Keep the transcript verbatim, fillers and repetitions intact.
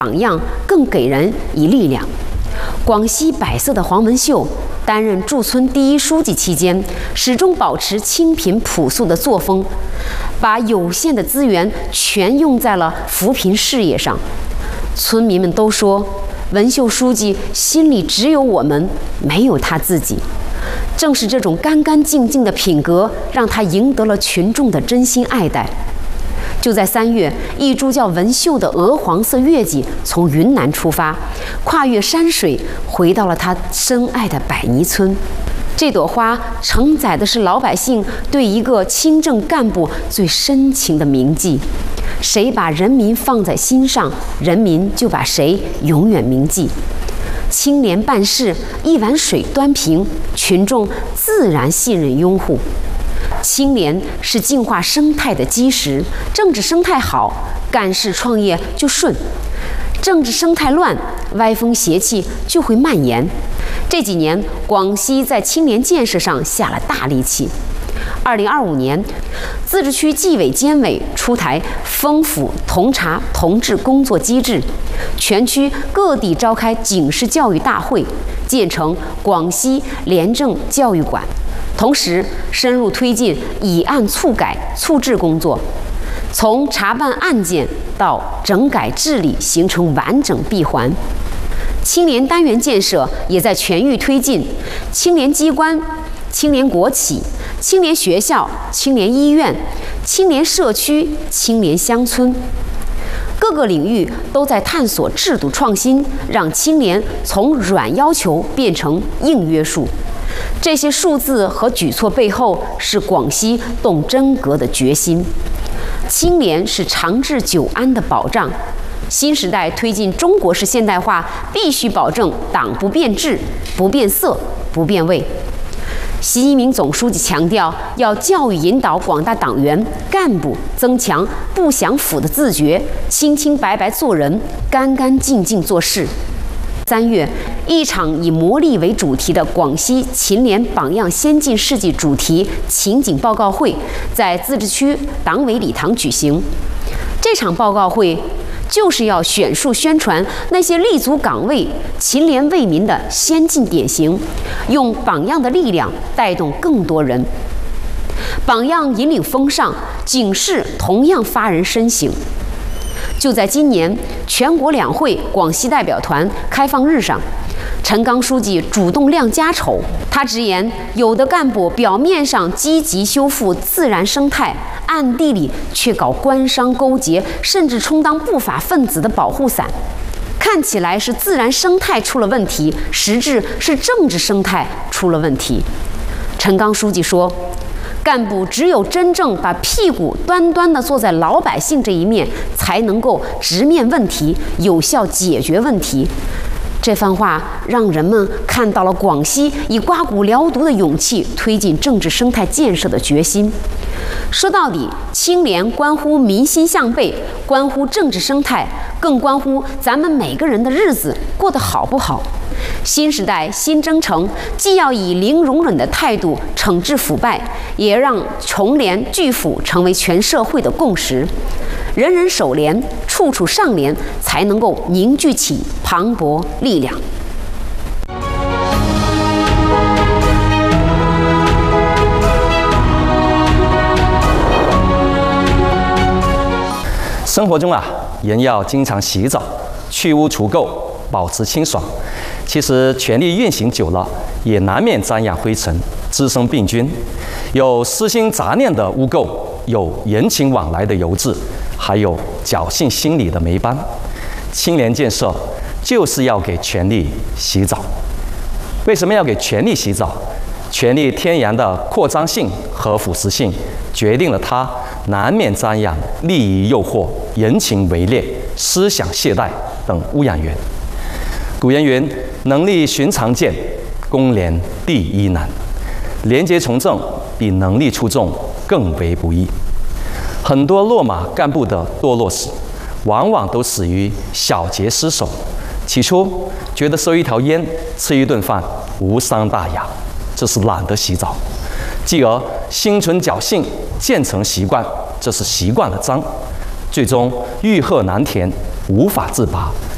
榜样更给人以力量。广西百色的黄文秀担任驻村第一书记期间，始终保持清贫朴素的作风，把有限的资源全用在了扶贫事业上。村民们都说，文秀书记心里只有我们，没有他自己。正是这种干干净净的品格，让他赢得了群众的真心爱戴。就在三月，一株叫文秀的鹅黄色月季从云南出发，跨越山水，回到了他深爱的百泥村。这朵花承载的是老百姓对一个清正干部最深情的铭记。谁把人民放在心上，人民就把谁永远铭记。清廉办事，一碗水端平，群众自然信任拥护。清廉是净化生态的基石，政治生态好，干事创业就顺；政治生态乱，歪风邪气就会蔓延。这几年，广西在清廉建设上下了大力气。二零二五年，自治区纪委监委出台丰富同查同治工作机制，全区各地召开警示教育大会，建成广西廉政教育馆。同时，深入推进以案促改、促治工作，从查办案件到整改治理形成完整闭环。青年单元建设也在全域推进，青年机关、青年国企、青年学校、青年医院、青年社区、青年乡村，各个领域都在探索制度创新，让青年从软要求变成硬约束。这些数字和举措背后是广西动真格的决心。青年是长治久安的保障。新时代推进中国式现代化，必须保证党不变质、不变色、不变味。习近平总书记强调，要教育引导广大党员干部增强不享腐的自觉，清清白白做人，干干净净做事。三月，一场以魔力为主题的广西秦联榜样先进事迹主题情景报告会在自治区党委礼堂举行。这场报告会就是要选述宣传那些立足岗位、勤廉为民的先进典型，用榜样的力量带动更多人。榜样引领风尚，警示同样发人深省。就在今年全国两会广西代表团开放日上，陈刚书记主动亮家丑。他直言，有的干部表面上积极修复自然生态，暗地里却搞官商勾结，甚至充当不法分子的保护伞。看起来是自然生态出了问题，实质是政治生态出了问题。陈刚书记说，干部只有真正把屁股端端地坐在老百姓这一面，才能够直面问题，有效解决问题。这番话让人们看到了广西以刮骨疗毒的勇气推进政治生态建设的决心。说到底，清廉关乎民心向背，关乎政治生态，更关乎咱们每个人的日子过得好不好。新时代新征程，既要以零容忍的态度惩治腐败，也让从廉拒腐成为全社会的共识。人人守廉，处处上廉，才能够凝聚起磅礴力量。 生活中啊，人要经常洗澡，去污除垢，保持清爽。其实权力运行久了，也难免沾染灰尘，滋生病菌。有私心杂念的污垢，有人情往来的油渍，还有侥幸心理的霉斑。清廉建设就是要给权力洗澡。为什么要给权力洗澡？权力天然的扩张性和腐蚀性，决定了它难免沾染利益诱惑、人情围猎、思想懈怠等污染源。古人云：“能力寻常见，公廉第一难。”廉洁从政比能力出众更为不易。很多落马干部的堕落史，往往都始于小节失守。起初觉得收一条烟、吃一顿饭无伤大雅，这是懒得洗澡；继而心存侥幸，渐成习惯，这是习惯了脏。最终欲壑难填，无法自拔，